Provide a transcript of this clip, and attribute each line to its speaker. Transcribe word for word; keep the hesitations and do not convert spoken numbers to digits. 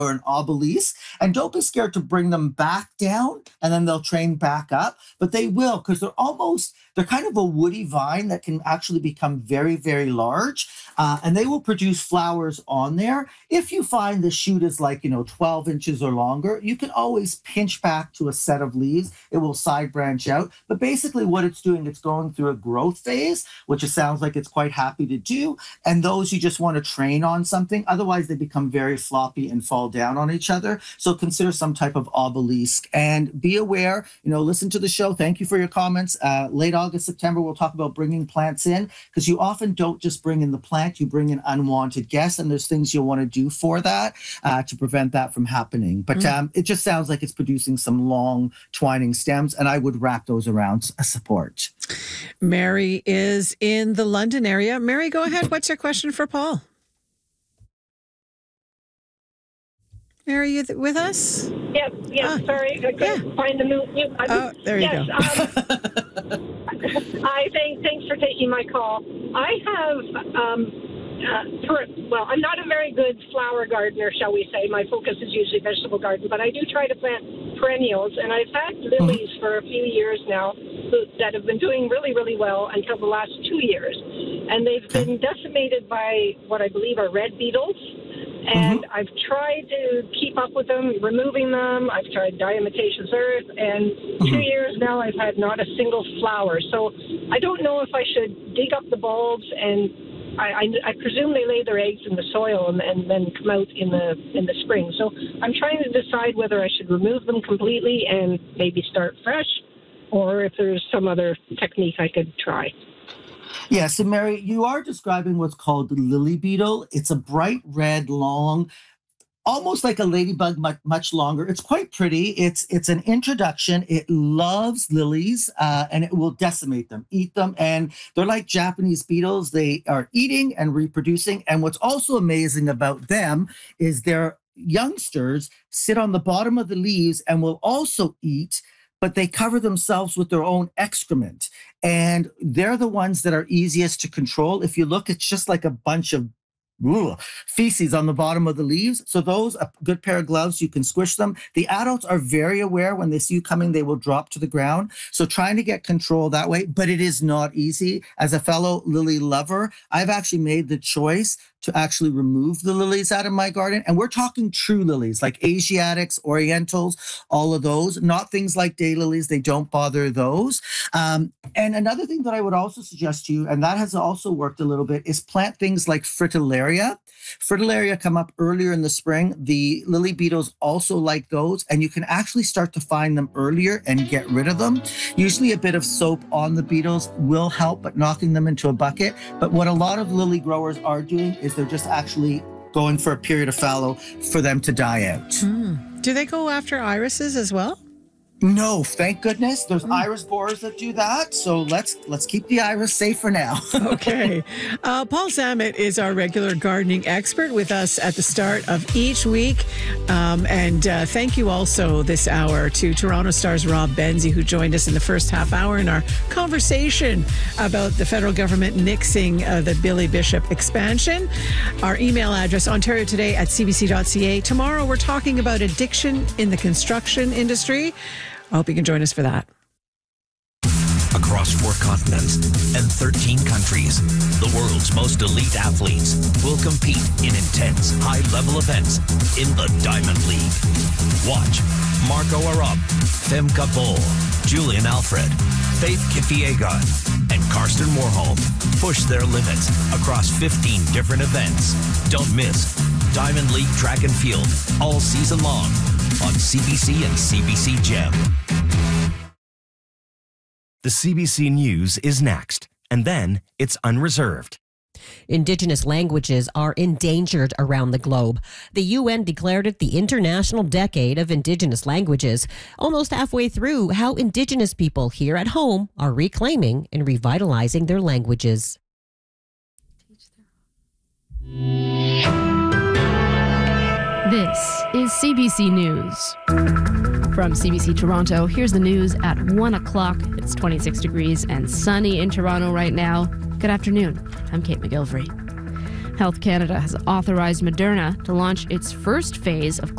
Speaker 1: or an obelisk, and don't be scared to bring them back down, and then they'll train back up. But they will, because they're almost, they're kind of a woody vine that can actually become very, very large, uh, and they will produce flowers on there. If you find the shoot is like, you know, twelve inches or longer, you can always pinch back to a set of leaves. It will side branch out. But basically what it's doing, it's going through a growth phase, which it sounds like it's quite happy to do. And those you just want to train on something. Otherwise, they become very floppy and fall down on each other. So consider some type of obelisk, and be aware, you know, listen to the show. Thank you for your comments. Uh, late August, September, we'll talk about bringing plants in, because you often don't just bring in the plant, you bring in unwanted guests, and there's things you'll want to do for that uh, to prevent that from happening. But mm. um, it just sounds like it's producing some long twining stems, and I would wrap those around a support.
Speaker 2: Mary is in the London area. Mary, go ahead. What's your question for Paul? Mary, are you th- with us?
Speaker 3: Yes, yes, ah, sorry. I couldn't yeah. find the mute. mute
Speaker 2: oh, there you
Speaker 3: yes,
Speaker 2: go.
Speaker 3: um, I think, thanks for taking my call. I have, um, uh, per, well, I'm not a very good flower gardener, shall we say. My focus is usually vegetable garden, but I do try to plant perennials, and I've had lilies mm-hmm. for a few years now that have been doing really, really well until the last two years. And they've been decimated by what I believe are red beetles. And mm-hmm. I've tried to keep up with them, removing them. I've tried diatomaceous earth, and mm-hmm. two years now I've had not a single flower. So I don't know if I should dig up the bulbs, and I, I, I presume they lay their eggs in the soil and, and then come out in the in the spring. So I'm trying to decide whether I should remove them completely and maybe start fresh, or if there's some other technique I could try.
Speaker 1: Yeah, so Mary, you are describing what's called the lily beetle. It's a bright red, long, almost like a ladybug, much, much longer. It's quite pretty. It's it's an introduction. It loves lilies, uh, and it will decimate them, eat them. And they're like Japanese beetles. They are eating and reproducing. And what's also amazing about them is their youngsters sit on the bottom of the leaves and will also eat, but they cover themselves with their own excrement. And they're the ones that are easiest to control. If you look, it's just like a bunch of ugh, feces on the bottom of the leaves. So those, a good pair of gloves, you can squish them. The adults are very aware. When they see you coming, they will drop to the ground. So trying to get control that way, but it is not easy. As a fellow lily lover, I've actually made the choice to actually remove the lilies out of my garden. And we're talking true lilies, like Asiatics, Orientals, all of those, not things like daylilies. They don't bother those. Um, and another thing that I would also suggest to you, and that has also worked a little bit, is plant things like fritillaria. Fritillaria come up earlier in the spring. The lily beetles also like those, and you can actually start to find them earlier and get rid of them. Usually a bit of soap on the beetles will help, but knocking them into a bucket. But what a lot of lily growers are doing is they're just actually going for a period of fallow for them to die out.
Speaker 2: Mm. Do they go after irises as well?
Speaker 1: No, thank goodness. There's mm. iris borers that do that. So let's let's keep the iris safe for now.
Speaker 2: Okay. Uh, Paul Zammit is our regular gardening expert with us at the start of each week. Um, and uh, thank you also this hour to Toronto Star's Rob Benzie, who joined us in the first half hour in our conversation about the federal government nixing uh, the Billy Bishop expansion. Our email address, ontario today at c b c dot c a. Tomorrow we're talking about addiction in the construction industry. I hope you can join us for that.
Speaker 4: Across four continents and thirteen countries, the world's most elite athletes will compete in intense, high-level events in the Diamond League. Watch Marco Arop, Femke Bol, Julian Alfred, Faith Kipyegon, and Karsten Warholm push their limits across fifteen different events. Don't miss Diamond League Track and Field all season long on C B C and C B C Gem.
Speaker 5: The C B C News is next, and then it's Unreserved.
Speaker 6: Indigenous languages are endangered around the globe. The U N declared it the International Decade of Indigenous Languages. Almost halfway through, how Indigenous people here at home are reclaiming and revitalizing their languages.
Speaker 7: This is C B C News. From C B C Toronto, here's the news at one o'clock. It's twenty-six degrees and sunny in Toronto right now. Good afternoon. I'm Kate McGilvery. Health Canada has authorized Moderna to launch its first phase of